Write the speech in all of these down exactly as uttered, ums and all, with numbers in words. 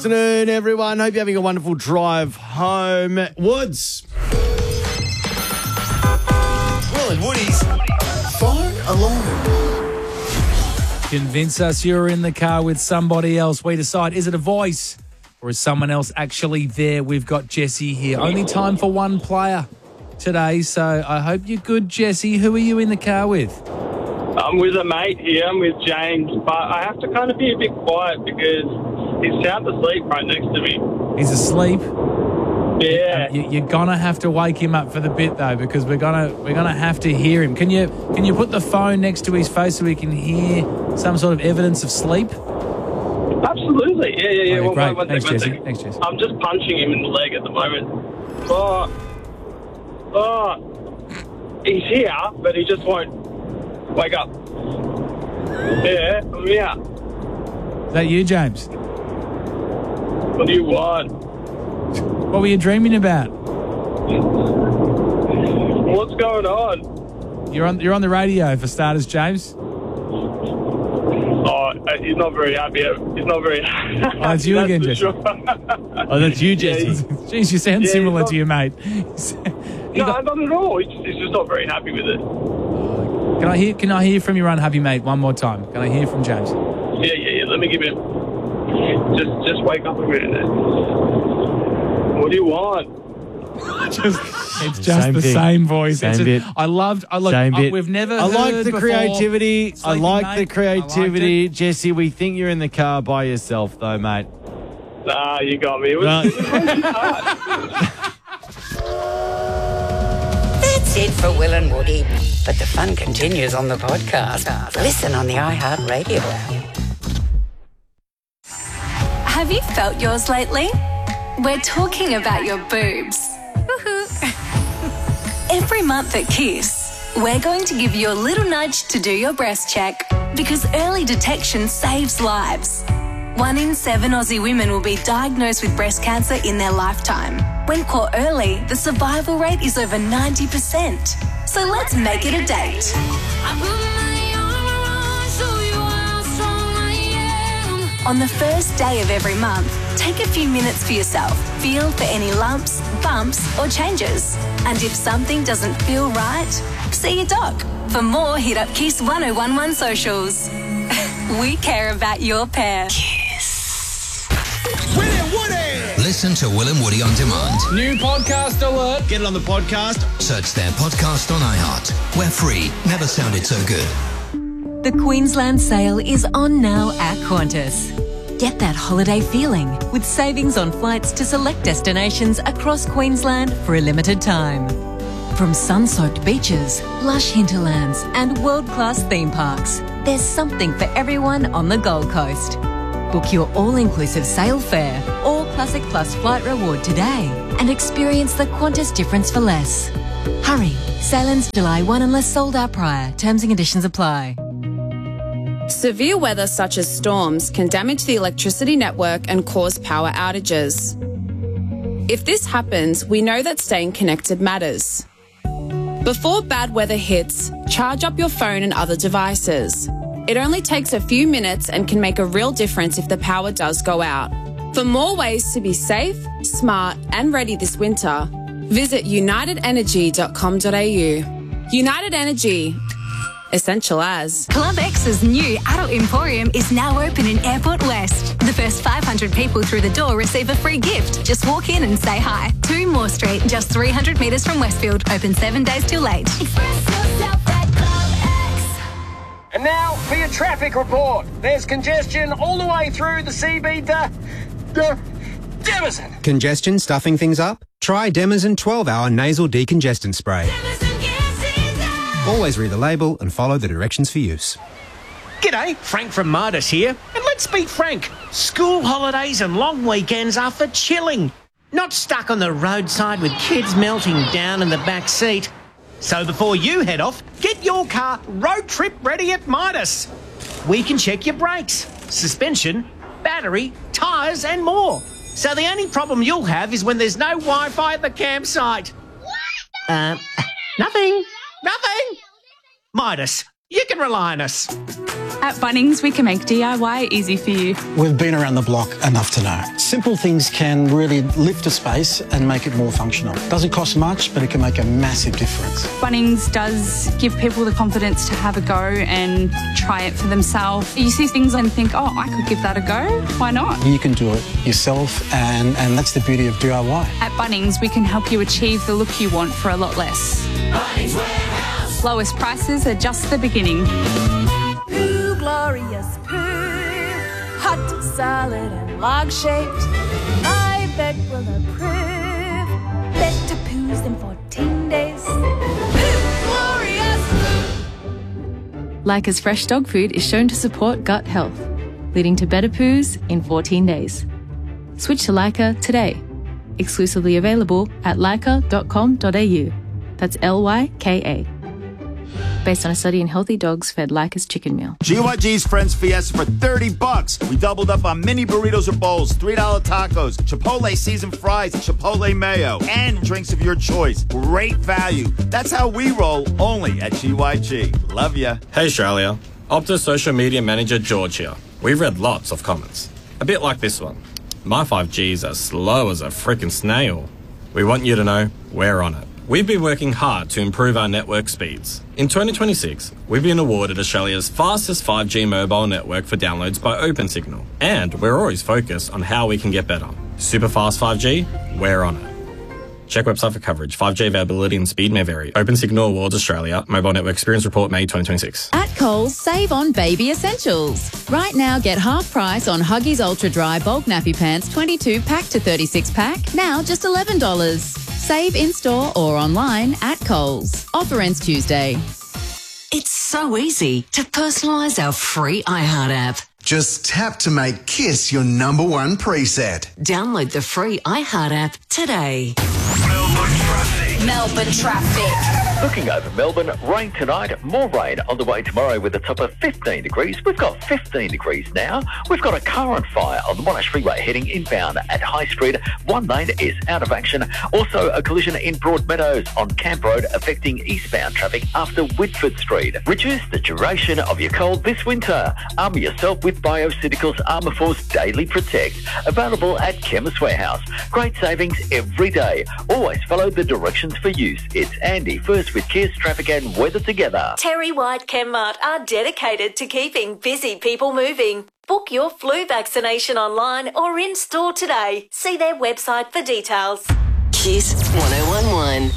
Good afternoon, everyone. Hope you're having a wonderful drive home. Woods. Will and Woody's Phone Alarm. Convince us you're in the car with somebody else. We decide, is it a voice or is someone else actually there? We've got Jesse here. Only time for one player today, so I hope you're good, Jesse. Who are you in the car with? I'm with a mate here. I'm with James, but I have to kind of be a bit quiet because he's sound asleep right next to me. He's asleep. Yeah. You, you're gonna have to wake him up for the bit though, because we're gonna we're gonna have to hear him. Can you can you put the phone next to his face so we can hear some sort of evidence of sleep? Absolutely. Yeah, yeah, yeah. Oh, One- great. one Thanks, second, one Jesse. second. Thanks, Jesse. I'm just punching him in the leg at the moment. Oh, oh, he's here, but he just won't wake up. Yeah, I'm here. Is that you, James? What do you want? What were you dreaming about? What's going on? You're on you're on the radio for starters, James. Oh, he's not very happy. He's not very happy. Oh, it's you That's again, for Jesse. sure. Oh, that's you, Jesse. Yeah, Jeez, you sound Yeah, similar he's to your mate. You No, got- not at all. He's just, he's just not very happy with it. Can I hear Can I hear from your unhappy mate one more time? Can I hear from James? Yeah, yeah, yeah. Let me give him. Just, just wake up a minute. What do you want? Just, it's just Same the thing. same voice. Same It's a- bit. I loved. I look. Same I, bit. we've never. I like heard the before creativity. I Sleeping like Mate. the creativity. I liked it. Jesse, we think you're in the car by yourself, though, mate. Nah, you got me. It was, No. it was really hard. That's it for Will and Woody. But the fun continues on the podcast. Listen on the iHeartRadio app. Have you felt yours lately? We're talking about your boobs. Woohoo. Every month at Kiss, we're going to give you a little nudge to do your breast check because early detection saves lives. One in seven Aussie women will be diagnosed with breast cancer in their lifetime. When caught early, the survival rate is over ninety percent. So let's make it a date. On the first day of every month, take a few minutes for yourself. Feel for any lumps, bumps, or changes. And if something doesn't feel right, see your doc. For more, hit up Kiss one oh one one socials. We care about your pair. Will and Woody. Listen to Will and Woody on demand. New podcast alert. Get it on the podcast. Search their podcast on iHeart. We're free. Never sounded so good. The Queensland sale is on now at Qantas. Get that holiday feeling with savings on flights to select destinations across Queensland for a limited time. From sun-soaked beaches, lush hinterlands and world-class theme parks, there's something for everyone on the Gold Coast. Book your all-inclusive sail fare or Classic Plus flight reward today and experience the Qantas difference for less. Hurry, sail ends July first unless sold out prior. Terms and conditions apply. Severe weather such as storms can damage the electricity network and cause power outages. If this happens, we know that staying connected matters. Before bad weather hits, charge up your phone and other devices. It only takes a few minutes and can make a real difference if the power does go out. For more ways to be safe, smart and ready this winter, visit united energy dot com dot a u. United Energy. Essential as. Club X's new adult emporium is now open in Airport West. The first five hundred people through the door receive a free gift. Just walk in and say hi. Two Moore Street, just three hundred metres from Westfield. Open seven days till late. Express yourself at Club X. And now for your traffic report. There's congestion all the way through the C B to uh, Demison. Congestion stuffing things up? Try Demison twelve hour nasal decongestant spray. Always read the label and follow the directions for use. G'day, Frank from Midas here. And let's be frank, school holidays and long weekends are for chilling, not stuck on the roadside with kids melting down in the back seat. So before you head off, get your car road trip ready at Midas. We can check your brakes, suspension, battery, tyres and more. So the only problem you'll have is when there's no Wi-Fi at the campsite. What? Uh, nothing. Nothing. Midas, you can rely on us. At Bunnings, we can make D I Y easy for you. We've been around the block enough to know. Simple things can really lift a space and make it more functional. Doesn't cost much, but it can make a massive difference. Bunnings does give people the confidence to have a go and try it for themselves. You see things and think, oh, I could give that a go. Why not? You can do it yourself, and, and that's the beauty of D I Y. At Bunnings, we can help you achieve the look you want for a lot less. Bunnings Warehouse. Lowest prices are just the beginning. Poo, glorious poo. Hot, solid and log-shaped. My bed will approve. Better poos than fourteen days. Poo, glorious poo. Leica's fresh dog food is shown to support gut health, leading to better poos in fourteen days. Switch to Leica today. Exclusively available at leica dot com dot a u. That's L Y K A. Based on a study in healthy dogs fed Leica's chicken meal. G Y G's Friends Fiesta for thirty bucks. We doubled up on mini burritos or bowls, three dollar tacos, Chipotle seasoned fries, Chipotle mayo, and drinks of your choice. Great value. That's how we roll, only at G Y G. Love ya. Hey Australia, Optus social media manager George here. We've read lots of comments. A bit like this one. My five G's are slow as a frickin' snail. We want you to know we're on it. We've been working hard to improve our network speeds. In twenty twenty-six, we've been awarded Australia's fastest five G mobile network for downloads by OpenSignal. And we're always focused on how we can get better. Super fast five G, we're on it. Check website for coverage. five G availability and speed may vary. OpenSignal Awards Australia. Mobile Network Experience Report, May twenty twenty-six. At Coles, save on baby essentials. Right now, get half price on Huggies Ultra Dry Bulk Nappy Pants twenty-two pack to thirty-six pack. Now just eleven dollars. Save in-store or online at Coles. Offer ends Tuesday. It's so easy to personalise our free iHeart app. Just tap to make Kiss your number one preset. Download the free iHeart app today. Melbourne traffic. Melbourne traffic. Looking over Melbourne, rain tonight, more rain on the way tomorrow with a top of fifteen degrees. We've got fifteen degrees now. We've got a car on fire on the Monash Freeway heading inbound at High Street. One lane is out of action. Also, a collision in Broadmeadows on Camp Road affecting eastbound traffic after Whitford Street. Reduce the duration of your cold this winter. Arm yourself with Bioceuticals Armour Force Daily Protect. Available at Chemist Warehouse. Great savings every day. Always follow the directions for use. It's Andy, first with Kiss, traffic and weather together. Terry White Chemmart are dedicated to keeping busy people moving. Book your flu vaccination online or in store today. See their website for details. Kiss one oh one one.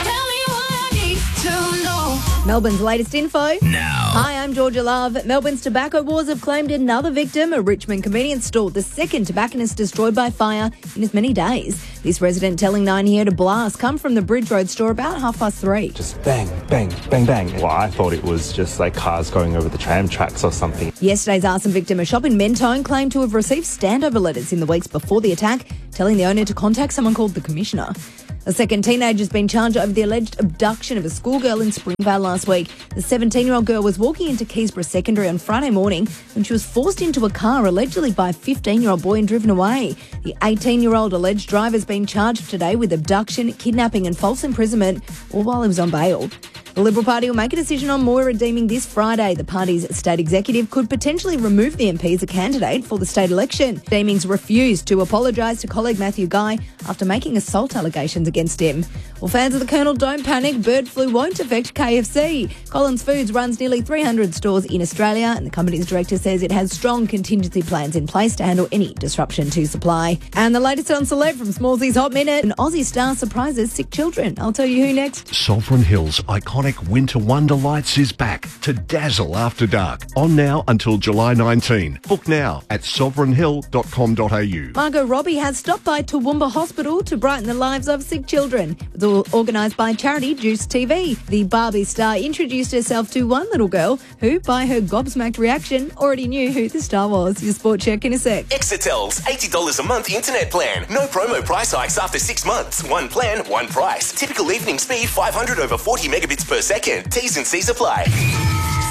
Melbourne's latest info. Now. Hi, I'm Georgia Love. Melbourne's tobacco wars have claimed another victim. A Richmond convenience store, the second tobacconist destroyed by fire in as many days. This resident telling nine he heard a blast come from the Bridge Road store about half past three. Just bang, bang, bang, bang. Well, I thought it was just like cars going over the tram tracks or something. Yesterday's arson victim, a shop in Mentone, claimed to have received standover letters in the weeks before the attack, telling the owner to contact someone called the Commissioner. A second teenager has been charged over the alleged abduction of a schoolgirl in Springvale last week. The seventeen-year-old girl was walking into Keysborough Secondary on Friday morning when she was forced into a car, allegedly by a fifteen-year-old boy, and driven away. The eighteen-year-old alleged driver has been charged today with abduction, kidnapping and false imprisonment, all while he was on bail. The Liberal Party will make a decision on Moira Deeming this Friday. The party's state executive could potentially remove the M P as a candidate for the state election. Deeming's refused to apologise to colleague Matthew Guy after making assault allegations against him. Well, fans of the Colonel, don't panic. Bird flu won't affect K F C. Collins Foods runs nearly three hundred stores in Australia, and the company's director says it has strong contingency plans in place to handle any disruption to supply. And the latest on Celeb from Smallsy's Hot Minute. An Aussie star surprises sick children. I'll tell you who next. Sovereign Hills iconic Winter Wonder Lights is back to dazzle after dark. On now until July nineteenth. Book now at sovereign hill dot com dot a u. Margot Robbie has stopped by Toowoomba Hospital to brighten the lives of sick children. It's all organised by charity Juice T V. The Barbie star introduced herself to one little girl who, by her gobsmacked reaction, already knew who the star was. Your sport check in a sec. Exetel's eighty dollars a month internet plan. No promo price hikes after six months. One plan, one price. Typical evening speed five hundred over forty megabits per second. T's and C's apply.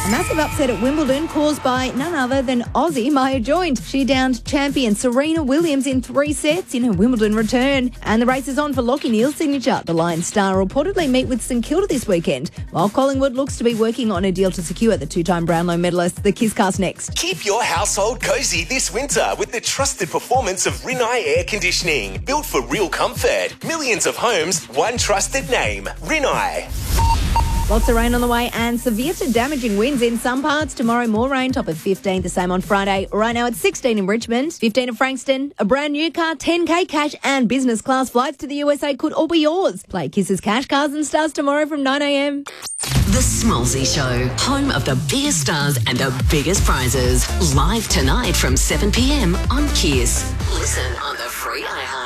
A massive upset at Wimbledon caused by none other than Aussie Maya Joint. She downed champion Serena Williams in three sets in her Wimbledon return. And the race is on for Lachie Neale's signature. The Lions star will reportedly meet with St Kilda this weekend, while Collingwood looks to be working on a deal to secure the two-time Brownlow medalist. The Kisscast next. Keep your household cozy this winter with the trusted performance of Rinnai Air Conditioning. Built for real comfort. Millions of homes, one trusted name. Rinnai. Lots of rain on the way and severe to damaging winds in some parts. Tomorrow, more rain, top of fifteen. The same on Friday. Right now, it's sixteen in Richmond, fifteen in Frankston. A brand new car, ten K cash and business class flights to the U S A could all be yours. Play Kiss's Cash Cars and Stars tomorrow from nine a m. The Smallsy Show, home of the biggest stars and the biggest prizes. Live tonight from seven p m on Kiss. Listen on the free iHeart